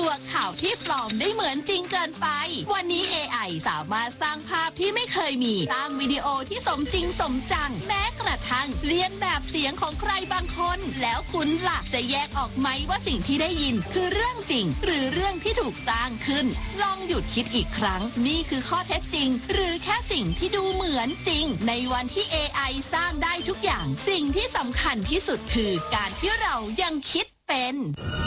ลัวข่าวที่ปลอมได้เหมือนจริงเกินไปวันนี้ AI สามารถสร้างภาพที่ไม่เคยมีสร้างวิดีโอที่สมจริงสมจังแม้กระทั่งเลียนแบบเสียงของใครบางคนแล้วคุณล่ะจะแยกออกไหมว่าสิ่งที่ได้ยินคือเรื่องจริงหรือเรื่องที่ถูกสร้างขึ้นลองหยุดคิดอีกครั้งนี่คือข้อเท็จจริงหรือแค่สิ่งที่ดูเหมือนจริงในวันที่ AI สร้างได้ทุกอย่างสิ่งที่สำคัญที่สุดคือการที่เรายังคิดเป็น